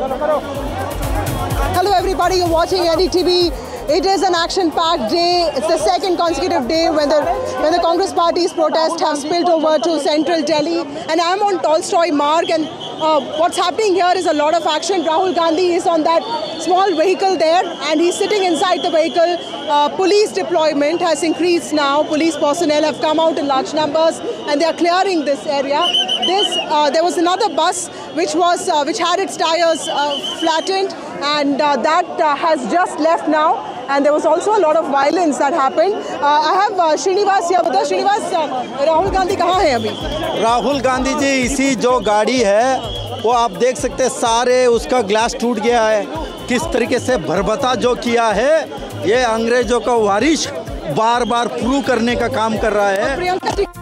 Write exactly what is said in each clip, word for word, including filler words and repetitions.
Hello everybody, you're watching N D T V. It is an action-packed day. It's the second consecutive day when the when the Congress Party's protests have spilled over to central Delhi. And I'm on Tolstoy Marg, and uh, what's happening here is a lot of action. Rahul Gandhi is on that small vehicle there, and he's sitting inside the vehicle. Uh, police deployment has increased now. Police personnel have come out in large numbers, and they are clearing this area. This uh, there was another bus which was uh, which had its tires uh, flattened, and uh, that uh, has just left now. And there was also a lot of violence that happened. Uh, I have uh, Srinivas here with us. Srinivas, uh, Rahul Gandhi कहाँ है अभी? राहुल गांधी जी इसी जो गाड़ी है वो आप देख सकते हैं, सारे उसका ग्लास टूट गया है। किस तरीके से भरभता जो किया है, ये अंग्रेजों का वारिश बार बार प्रूव करने का काम कर रहा है। प्रियंका जी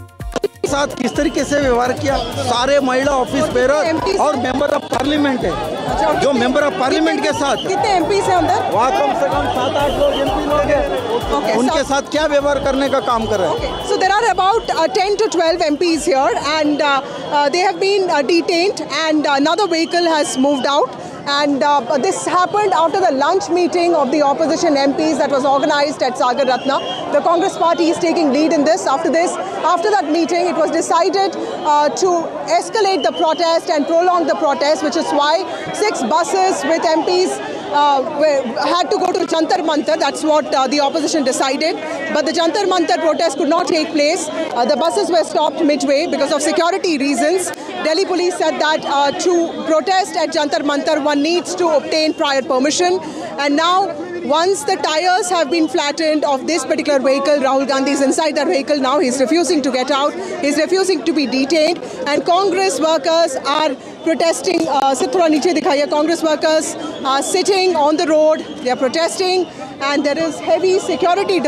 साथ किस तरीके से व्यवहार किया, सारे महिला ऑफिस बेरर और मेंबर ऑफ पार्लियामेंट है, जो मेंबर ऑफ पार्लियामेंट के साथ कितने एमपी से अंदर? वहाँ कम से कम सात आठ लोग एमपी लोग हैं, उनके साथ क्या व्यवहार करने का काम कर रहे हैं। So there are about uh, ten to twelve M Ps here, and uh, uh, they have been uh, detained, and another vehicle has moved out. And uh, this happened after the lunch meeting of the opposition M Ps that was organized at Sagar Ratna. The Congress Party is taking lead in this. After this, after that meeting, it was decided uh, to escalate the protest and prolong the protest, which is why six buses with M Ps uh, were, had to go to Jantar Mantar. That's what uh, the opposition decided. But the Jantar Mantar protest could not take place. Uh, the buses were stopped midway because of security reasons. Delhi police said that uh, to protest at Jantar Mantar, one needs to obtain prior permission. And now, once the tires have been flattened of this particular vehicle, Rahul Gandhi is inside that vehicle now. He's refusing to get out. He's refusing to be detained. And Congress workers are protesting. Uh, sit thoda niche dikhaiye. Congress workers are sitting on the road. They are protesting. And there is heavy security